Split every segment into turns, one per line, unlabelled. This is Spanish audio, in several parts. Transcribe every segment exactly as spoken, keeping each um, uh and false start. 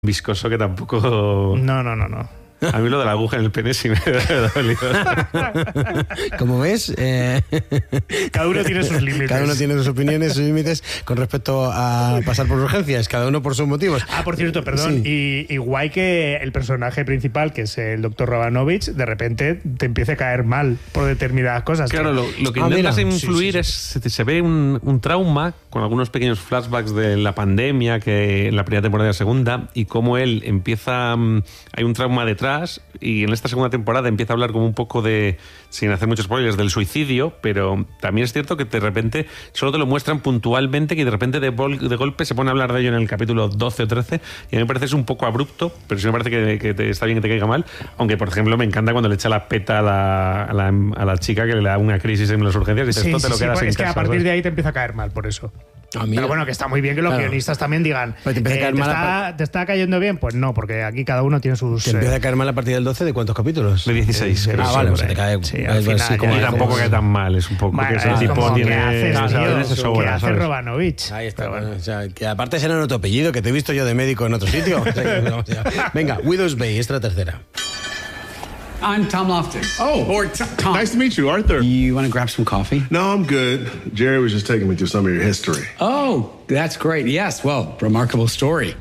viscoso que tampoco...
No, no, no, no.
A mí lo de la aguja en el pene sí me ha dolido.
Como ves, eh...
cada uno tiene sus límites.
Cada uno tiene sus opiniones, sus límites con respecto a pasar por urgencias, cada uno por sus motivos.
Ah, por cierto, perdón, sí. y, y guay que el personaje principal, que es el doctor Romanovich, de repente te empiece a caer mal por determinadas cosas.
Claro, lo, lo que ah, intentas mira. influir sí, sí, sí. es, se, se ve un, un trauma con algunos pequeños flashbacks de la pandemia, que en la primera temporada y la segunda, y cómo él empieza, hay un trauma detrás, y en esta segunda temporada empieza a hablar como un poco de, sin hacer muchos spoilers, del suicidio, pero también es cierto que de repente solo te lo muestran puntualmente, que de repente de, bol, de golpe se pone a hablar de ello en el capítulo doce o trece, y a mí me parece es un poco abrupto, pero sí me parece que, que te, está bien que te caiga mal, aunque por ejemplo me encanta cuando le echa la peta a la, a la, a la chica que le da una crisis en las urgencias y dices,
sí,
esto te
sí,
lo
sí,
quedas
pues
en
es
casa.
Es que a partir
¿sabes?
de ahí te empieza a caer mal, por eso.
Ah,
pero bueno, que está muy bien que los claro. guionistas también digan
te,
eh,
te,
está, ¿te está cayendo bien? Pues no, porque aquí cada uno tiene sus...
¿Te empieza a caer mal a partir del doce? ¿De cuántos capítulos?
De dieciséis.
Eh, ah, vale, o sea, te cae...
Sí, al final,
sí, como
y tampoco cae tan mal, es un poco
bueno,
que ese
es
tipo
como
tiene...
¿Qué haces,
no,
tío?
¿sabes? Sobra,
¿Qué hace
¿sabes?
Romanovich?
Ahí está,
bueno.
o sea, que aparte será tu apellido, que te he visto yo de médico en otro sitio. O sea, que, o sea, venga, Widow's Bay, esta es la tercera.
I'm Tom Loftus.
Oh,
or t- Tom.
Nice to meet you, Arthur.
You want to grab some coffee?
No, I'm good. Jerry was just taking me through some of your history.
Oh, that's great. Yes, well, remarkable story.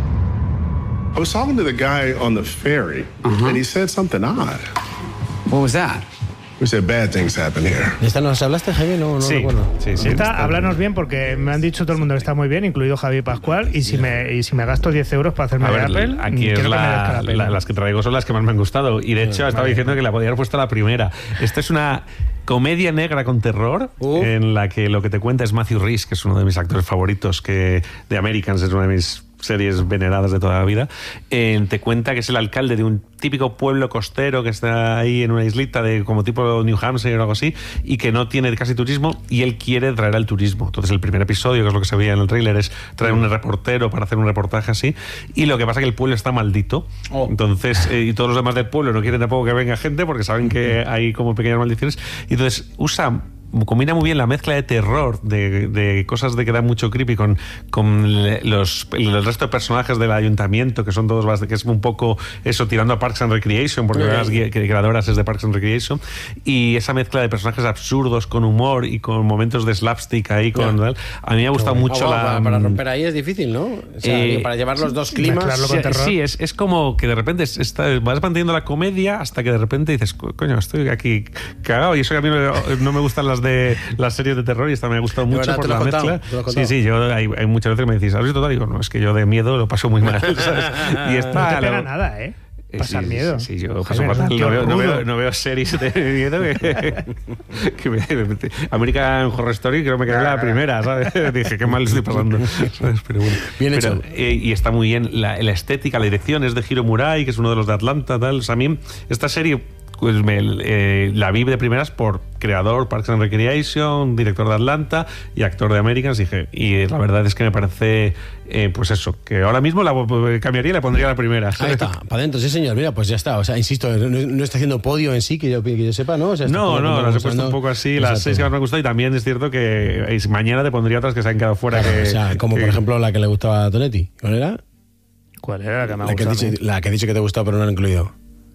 I was talking to the guy on the ferry, uh-huh. and he said something odd.
What was that?
We said bad things happen here.
¿De esta nos hablaste, Javi? No, no
sí,
recuerdo.
Sí, sí.
Esta, háblanos bien, porque me han dicho todo el mundo que está muy bien, incluido Javi Pascual, y si, yeah. me, y si me gasto diez euros para hacerme
a ver,
de Apple,
aquí es la,
la
la, las que traigo son las que más me han gustado, y de hecho vale, estaba vale. diciendo que la podía haber puesto la primera. Esta es una comedia negra con terror, uh. en la que lo que te cuenta es Matthew Rhys, que es uno de mis actores favoritos, que de Americans es una de mis series veneradas de toda la vida. Eh, te cuenta que es el alcalde de un típico pueblo costero que está ahí en una islita de como tipo New Hampshire o algo así, y que no tiene casi turismo, y él quiere traer al turismo. Entonces el primer episodio, que es lo que se veía en el tráiler, es traer un reportero para hacer un reportaje así, y lo que pasa es que el pueblo está maldito. Oh. Entonces eh, y todos los demás del pueblo no quieren tampoco que venga gente porque saben que hay como pequeñas maldiciones, y entonces usa combina muy bien la mezcla de terror, de, de cosas de que da mucho creepy con, con los, el resto de personajes del ayuntamiento, que son todos, que es un poco eso, tirando a Parks and Recreation, porque yeah. las creadoras es de Parks and Recreation, y esa mezcla de personajes absurdos con humor y con momentos de slapstick ahí, con yeah. a mí me ha gustado bueno. mucho oh,
la...
Para,
para romper ahí es difícil, ¿no? O sea, eh, para llevar los dos climas...
Sí, sí es, es como que de repente está, vas manteniendo la comedia hasta que de repente dices, coño, estoy aquí cagado, y eso que a mí no, no me gustan las de las series de terror, y esta me ha gustado mucho por la
contado,
mezcla. Sí, sí, yo hay, hay muchas veces que me decís, ¿has visto todo? Digo, no, es que yo de miedo lo paso muy mal, ¿sabes? Y esta,
no te pega
lo...
nada, ¿eh? Pasar
sí,
miedo.
Sí, sí, yo paso fatal. No veo, no, veo, no veo series de miedo que, que me, American Horror Story creo que me quedé la primera, ¿sabes? Dije, qué mal estoy pasando, ¿sabes? Pero bueno.
Bien
Pero,
hecho.
Eh, y está muy bien la, la estética, la dirección es de Hiro Murai, que es uno de los de Atlanta, tal. O sea, a mí esta serie pues me, eh, la vi de primeras por creador Parks and Recreation, director de Atlanta y actor de Americans, dije, y la verdad es que me parece eh, pues eso, que ahora mismo la cambiaría y la pondría la primera.
Ahí está, para adentro, sí señor, mira, pues ya está, o sea, insisto, no, no está haciendo podio en sí, que yo, que yo sepa, ¿no? O sea,
no, no, las he puesto un poco así, exacto. Las seis que más me han gustado, y también es cierto que mañana te pondría otras que se han quedado fuera.
Claro,
que,
o sea, como
que,
por ejemplo la que le gustaba a Tonetti, ¿cuál era?
¿Cuál era la que me ha
la
gustado?
Que dicho, la que he dicho que te gustaba pero no la he incluido.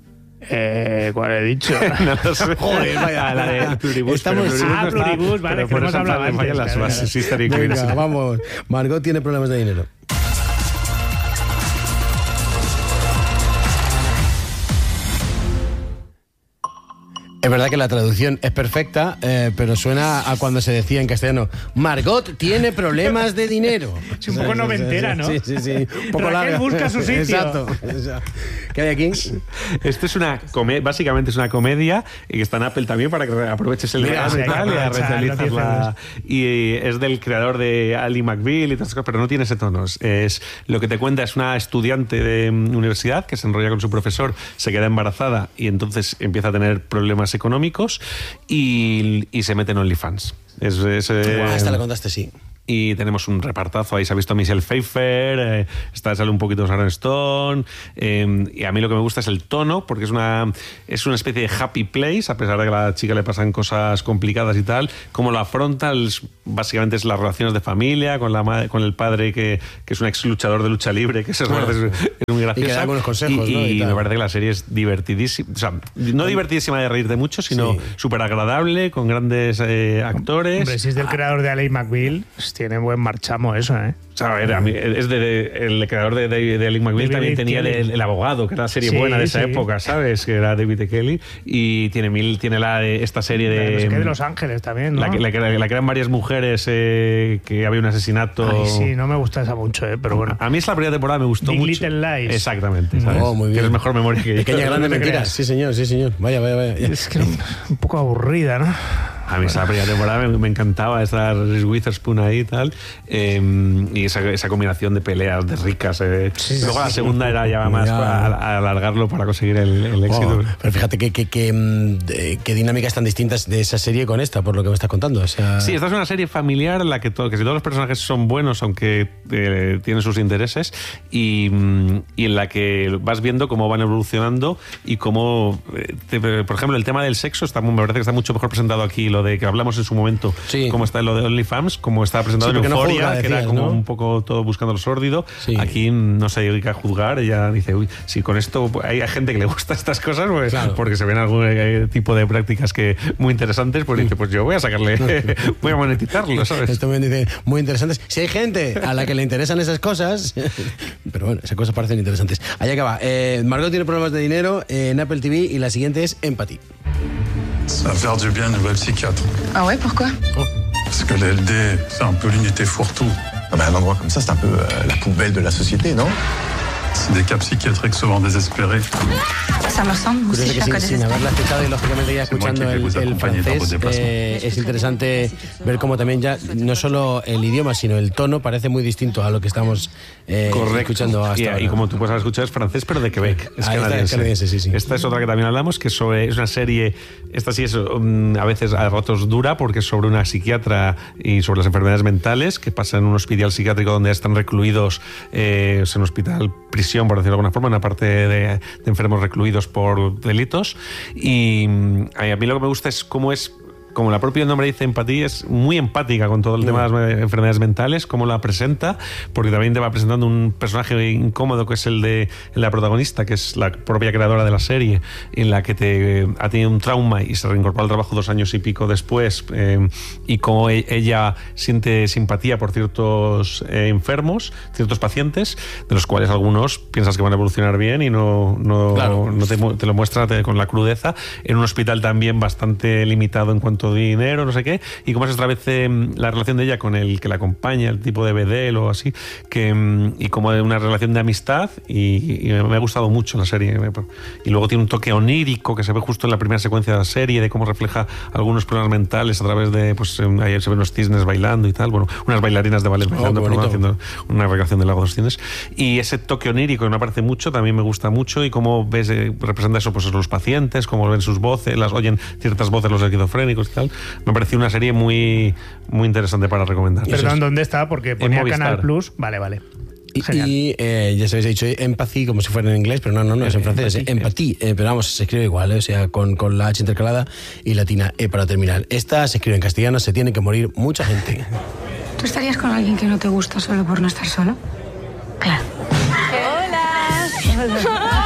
Eh, ¿Cuál he dicho?
No lo sé.
Joder, vaya,
la de Pluribus.
Estamos,
pero
ah,
no
Pluribus, vale,
pero
que hemos hablado
antes. Vaya las bases, sí estaría incluidas.
Venga, vamos. Margot tiene problemas de dinero. Es verdad que la traducción es perfecta, eh, pero suena a cuando se decía en castellano, Margot tiene problemas de dinero.
Es un poco noventera, ¿no?
Sí, sí, sí. Un poco
Raquel
larga.
busca su sitio.
Exacto. ¿Qué hay aquí?
Esto es una comedia, básicamente es una comedia, y que está en Apple también para que aproveches el regalo y tal, y rentalizas la... Y es del creador de Ali McBeal y todas esas cosas, pero no tiene ese tono. Es, lo que te cuenta es una estudiante de universidad que se enrolla con su profesor, se queda embarazada y entonces empieza a tener problemas económicos y, y se mete en OnlyFans. Es, es,
wow, esta la contaste, sí.
y tenemos un repartazo. Ahí se ha visto a Michelle Pfeiffer, eh, está sale un poquito Sharon Stone, eh, y a mí lo que me gusta es el tono, porque es una, es una especie de happy place, a pesar de que a la chica le pasan cosas complicadas y tal. Cómo lo afronta, es, básicamente es las relaciones de familia, con, la madre, con el padre que, que es un ex luchador de lucha libre, que se es, es muy gracioso.
Y que da algunos consejos,
y,
¿no?
y,
y
me parece que la serie es divertidísima, o sea, no divertidísima de reírte mucho, sino
sí.
súper agradable, con grandes eh, actores.
Hombre, si es del creador de Ally McBeal, tiene buen marchamo eso, ¿eh?
O sea, a ver, a mí, es de, de, el creador de, de, de Ally McBeal también tenía de, el abogado, que era la serie sí, buena de esa sí. época, ¿sabes? Que era David E. Kelly. Y tiene mil, tiene la de esta serie de.
No sé qué, de Los Ángeles también, ¿no?
La que, la, la, la que eran varias mujeres, eh, que había un asesinato.
Ay, sí, no me gusta esa mucho, ¿eh? Pero bueno.
A mí es la primera temporada, me gustó
Big
mucho.
Little Lies.
Exactamente, ¿sabes?
Oh, muy bien.
Tienes mejor memoria que yo.
Pequeña grande mentira. Sí, señor, sí, señor. Vaya, vaya, vaya.
Es que era un, un poco aburrida, ¿no?
A mí esa bueno. primera temporada me, me encantaba estar Reese Witherspoon ahí y tal, eh, y esa, esa combinación de peleas de ricas. Eh. Sí, Luego sí, la segunda sí. era ya más ya. Para, a alargarlo para conseguir el, el éxito.
Oh, pero fíjate qué que, que, que, que dinámicas tan distintas de esa serie con esta, por lo que me estás contando. O sea...
Sí, esta es una serie familiar en la que, todo, que si todos los personajes son buenos, aunque eh, tienen sus intereses, y, y en la que vas viendo cómo van evolucionando y cómo, eh, te, por ejemplo, el tema del sexo está, me parece que está mucho mejor presentado aquí. Lo de que hablamos en su momento, sí. Cómo está lo de OnlyFans, como está presentado sí, en Euphoria, no juzga, que decías, era como ¿no? un poco todo buscando lo sórdido. Sí. Aquí no se dedica a juzgar, ella dice, uy, si con esto hay gente que le gusta estas cosas, pues, claro. porque se ven algún eh, tipo de prácticas que muy interesantes, pues dice, pues yo voy a sacarle, voy a monetizarlo, ¿sabes?
Esto me dice, muy interesantes. Si hay gente a la que le interesan esas cosas, pero bueno, esas cosas parecen interesantes. Allá acaba. Eh, Margot tiene problemas de dinero eh, en Apple T V y la siguiente es Empathy.
Ça va faire du bien une nouvelle psychiatre.
Ah ouais, pourquoi?
Oh. Parce que la L D, c'est un peu l'unité fourre-tout.
Ah bah un endroit comme ça, c'est un peu euh, la poubelle de la société, non?
C'est des cas psychiatriques souvent désespérés.
Ça me ressemble,
Curioso que sin, sin haberla escuchado y lógicamente ya escuchando el, el francés, eh, es interesante ver cómo también ya no solo el idioma, sino el tono parece muy distinto a lo que estamos eh, escuchando hasta
y,
ahora.
Y como tú puedes haber escuchado, es francés, pero de Quebec. Es
Ahí
canadiense.
Está, canadiense sí, sí.
Esta es otra que también hablamos, que sobre, es una serie, esta sí es um, a veces a ratos dura, porque es sobre una psiquiatra y sobre las enfermedades mentales, que pasa en un hospital psiquiátrico donde están recluidos, eh, es un hospital prisión, por decirlo de alguna forma, una parte de, de enfermos recluidos por delitos. Y a mí lo que me gusta es cómo es, como la propia nombre dice, empatía, es muy empática con todo el tema de las enfermedades mentales, cómo la presenta, porque también te va presentando un personaje incómodo que es el de la protagonista, que es la propia creadora de la serie, en la que te ha tenido un trauma y se reincorpora al trabajo dos años y pico después, eh, y cómo ella siente simpatía por ciertos eh, enfermos, ciertos pacientes, de los cuales algunos piensas que van a evolucionar bien y no, no, claro. no te, te lo muestra te, con la crudeza, en un hospital también bastante limitado en cuanto de dinero, no sé qué, y cómo se establece la relación de ella con el que la acompaña, el tipo de bedel o así, que, y como de una relación de amistad, y, y me ha gustado mucho la serie. Y luego tiene un toque onírico que se ve justo en la primera secuencia de la serie, de cómo refleja algunos problemas mentales a través de, pues ahí se ven los cisnes bailando y tal, bueno, unas bailarinas de ballet bailando, oh, pero haciendo una recreación del lago de los cisnes, y ese toque onírico que me aparece mucho, también me gusta mucho, y cómo ves, eh, representa eso, pues los pacientes, cómo ven sus voces, las oyen ciertas voces los esquizofrénicos, tal. Me pareció una serie muy, muy interesante para recomendar.
Perdón, ¿dónde está? Porque ponía Canal Plus. Vale, vale.
Y, y eh, ya sabéis, he dicho empathy como si fuera en inglés, pero no, no, no, es en francés, es empathy, eh, pero vamos, se escribe igual, eh, o sea, con, con la H intercalada y latina E para terminar. Esta se escribe en castellano, se tiene que morir mucha gente.
¿Tú estarías con alguien que no te gusta solo por no estar solo? Claro.
Hola. Hola.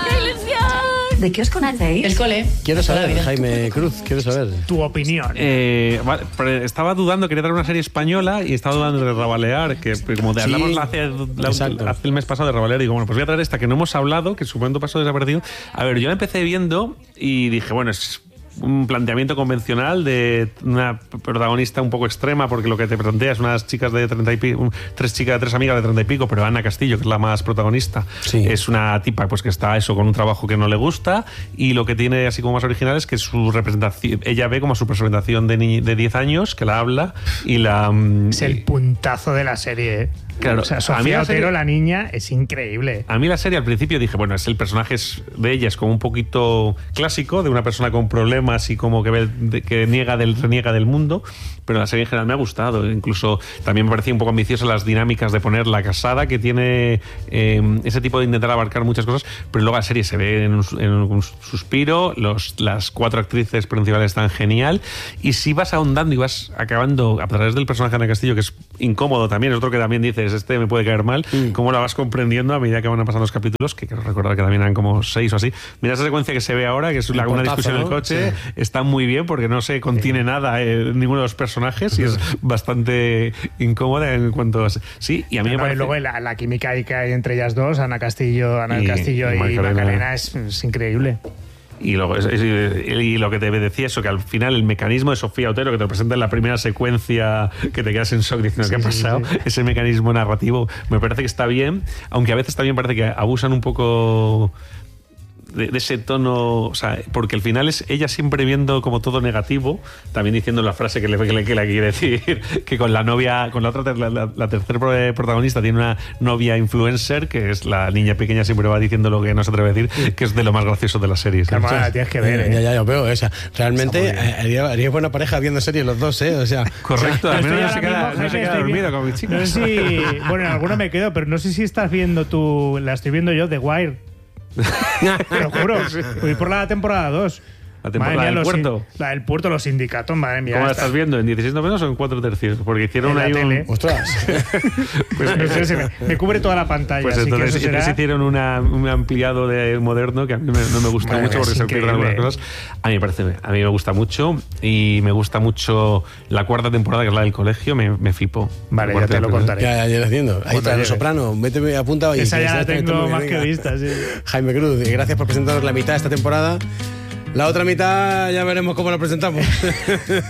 ¿De qué os conocéis?
El cole.
Quiero saber, Jaime Cruz, quiero saber.
Tu opinión.
Eh, vale, estaba dudando, quería traer una serie española y estaba dudando de Rabalear, que como de
Sí,
hablamos hace, la, hace el mes pasado de Rabalear, y digo, bueno, pues voy a traer esta que no hemos hablado, que en su momento pasó desaparecido. A ver, yo la empecé viendo y dije, bueno, es un planteamiento convencional de una protagonista un poco extrema, porque lo que te plantea es unas chicas de treinta y pico, tres chicas, tres amigas de treinta y pico, pero Ana Castillo, que es la más protagonista, sí. es una tipa pues que está eso con un trabajo que no le gusta, y lo que tiene así como más original es que su representación, ella ve como su representación de, ni, de diez años, que la habla y la...
Es el puntazo de la serie, ¿eh? Claro, o sea, Sofía Otero, la niña, es increíble.
A mí la serie al principio dije, bueno, es el personaje de ella es como un poquito clásico, de una persona con problemas problemas y como que, ve, de, que niega del, reniega del mundo, pero la serie en general me ha gustado. Incluso también me parecía un poco ambiciosa las dinámicas de poner la casada, que tiene eh, ese tipo de intentar abarcar muchas cosas, pero luego la serie se ve en un, en un suspiro, los, las cuatro actrices principales están genial, y si vas ahondando y vas acabando a través del personaje de Ana Castillo, que es incómodo también, es otro que también dices, este me puede caer mal, mm. cómo la vas comprendiendo a medida que van pasando los capítulos, que quiero recordar que también eran como seis o así. Mira esa secuencia que se ve ahora, que es la, una discusión en el coche, sí. está muy bien porque no se contiene sí. nada en ninguno de los personajes y es bastante incómoda en cuanto a... Sí, y a mí
no,
me parece...
Luego la, la química que hay entre ellas dos, Ana Castillo, Ana y, Castillo y, y Macarena, Macarena es, es increíble.
Y lo, es, es, y lo que te decía eso, que al final el mecanismo de Sofía Otero, que te lo presenta en la primera secuencia, que te quedas en shock diciendo sí, qué ha pasado, sí, sí. ese mecanismo narrativo me parece que está bien, aunque a veces también parece que abusan un poco de, de ese tono, o sea, porque al final es ella siempre viendo como todo negativo, también diciendo la frase que le, que le, que le quiere decir, que con la novia, con la otra, la, la, la tercera protagonista tiene una novia influencer, que es la niña pequeña, siempre va diciendo lo que no se atreve a decir, que es de lo más gracioso de la serie. ¿Sí?
Claro, la tienes que ver, ¿eh?
Ya, ya, yo veo, o sea, realmente haría, haría buena pareja viendo series los dos, ¿eh? O sea,
correcto,
o sea,
al menos no se queda, no se queda dormido con mis chicos.
No sé si, bueno, en alguno me quedo, pero no sé si estás viendo tú, la estoy viendo yo, The Wire. Te lo juro, voy por la temporada dos.
La temporada del puerto.
In, la del puerto, los sindicatos, madre mía.
¿Cómo la estás viendo? ¿En dieciséis novenos o en cuatro tercios? Porque hicieron ahí un...
¡Ostras!
Pues no sé, se me, me cubre toda la pantalla.
Pues
así
entonces,
que eso será...
hicieron una, un ampliado de moderno que a mí me, no me gusta bueno, mucho porque se pierden algunas cosas. A mí me parece, a mí me gusta mucho y me gusta mucho la cuarta temporada, que es la del colegio, me, me flipo.
Vale, ya te lo contaré.
Ya, ya lo entiendo. Ahí está, Los Soprano. Vete apuntado ahí.
Esa ya la tengo más que vista, sí.
Jaime Cruz, gracias por presentarnos la mitad de esta temporada. La otra mitad ya veremos cómo la presentamos.